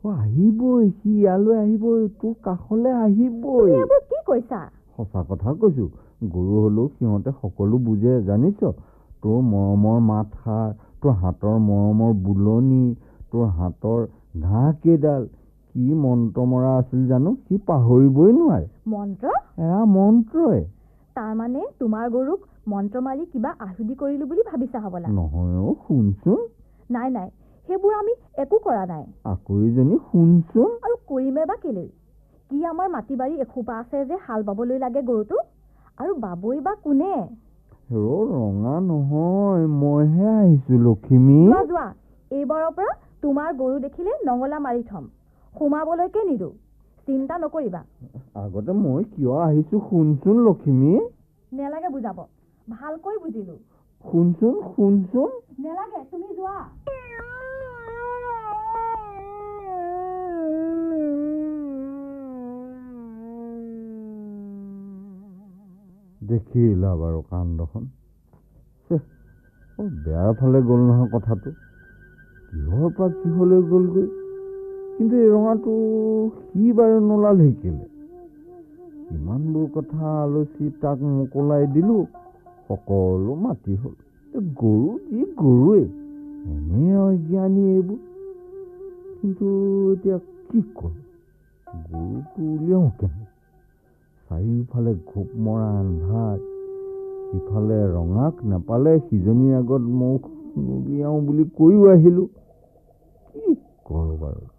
আহিবই, সি ইয়ালৈ আহিবই, তোৰ কাষলৈ আহিবই। এইবোৰ কি কৈছা? সঁচা কথা কৈছো। গৰু হলেও সিহঁতে সকলো বুজে জানিছ। তোৰ মৰমৰ মাতষাৰ, তোৰ হাতৰ মৰমৰ বুলনি, তোৰ হাতৰ ঘাঁহ কেইডাল কি মন্ত্ৰ মৰা আছিল জানো, সি পাহৰিবই নোৱাৰে। মন্ত্ৰ? এয়া মন্ত্ৰই। তাৰমানে তোমাৰ গৰুক মন্ত্ৰ মাৰি কিবা আহুতি কৰিলো বুলি ভাবিছা হবলা? নহয় অ, শুনচোন। নাই নাই, সেইবোৰ আমি একো কৰা নাই। আকৰিজনী শুনচোন। আৰু কৰিমে বা কেলেই? কি আমাৰ মাটি বাৰী এসোপা আছে যে হাল বাবলৈ লাগে গৰুটো? আৰু বাবই বা কোনে? ৰঙা নহয়, মইহে আহিছো লখিমী। যোৱা, এইবাৰৰ পৰা তোমাৰ গৰু দেখিলে নঙলা মাৰি থম, সোমাবলৈকে নিদো। চিন্তা নকৰিবা। আগতে মই কিয় আহিছো শুনচোন লখিমী। নেলাগে বুজাব, ভালকৈ বুজিলো। শুনচোন শুনচোন। নেলাগে, তুমি যোৱা। দেখিলা বাৰু কাণ্ডখন। বেয়াৰ ফালে গ'ল নহয় কথাটো। কিহৰ পৰা কিহলৈ গ'লগৈ। কিন্তু এই ৰঙাটো সি বাৰু নোলালে কেলে? ইমানবোৰ কথা আলোচি তাক মোকলাই দিলো, সকলো মাতি হ'ল। গৰু যি গৰুৱে, এনে অজ্ঞানী এইবোৰ। কিন্তু এতিয়া কি কৰোঁ? গৰুটো উলিয়াওঁ কেনে? চাৰিওফালে ঘোপ মৰা আন্ধাৰ। সিফালে ৰঙাক নাপালে সিজনীৰ আগত মুখ নুলিয়াওঁ বুলি কৈও আহিলো। কি কৰোঁ বাৰু?